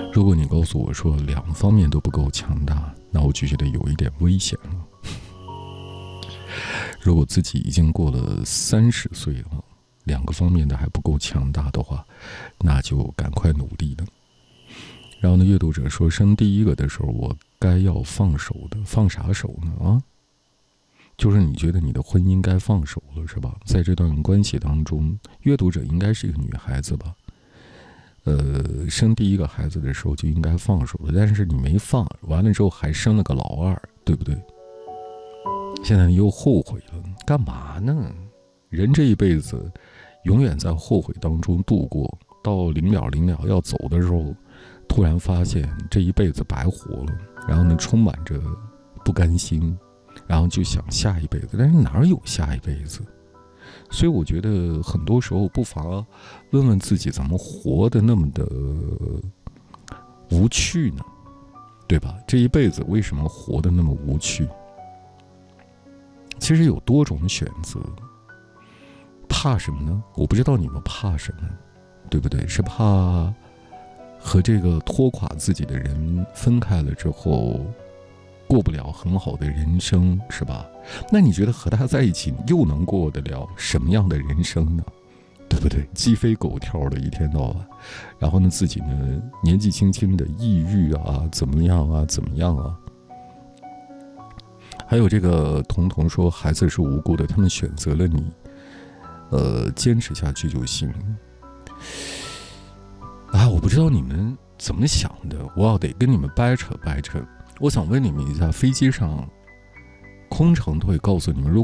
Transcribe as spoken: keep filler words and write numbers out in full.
如果你告诉我说两方面都不够强大，那我就觉得有一点危险了。如果自己已经过了三十岁了，两个方面的还不够强大的话，那就赶快努力了。然后呢，阅读者说，生第一个的时候，我该要放手的，放啥手呢？啊，就是你觉得你的婚姻该放手了，是吧？在这段关系当中，阅读者应该是一个女孩子吧？呃，生第一个孩子的时候就应该放手了，但是你没放，完了之后还生了个老二，对不对？现在你又后悔了，干嘛呢？人这一辈子，永远在后悔当中度过，到临了临了要走的时候，突然发现这一辈子白活了，然后呢，充满着不甘心，然后就想下一辈子，但是哪有下一辈子？所以我觉得很多时候不妨问问自己，怎么活得那么的无趣呢？对吧？这一辈子为什么活得那么无趣？其实有多种选择。怕什么呢？我不知道你们怕什么，对不对？是怕和这个拖垮自己的人分开了之后过不了很好的人生，是吧？那你觉得和他在一起又能过得了什么样的人生呢？对不对？鸡飞狗跳的一天到晚，然后呢，自己呢年纪轻轻的抑郁啊，怎么样啊，怎么样啊？还有这个彤彤说，孩子是无辜的，他们选择了你，呃，坚持下去就行。啊，我不知道你们怎么想的，我要得跟你们掰扯掰扯。我想问你们一下，飞机上空乘都会告诉你们，如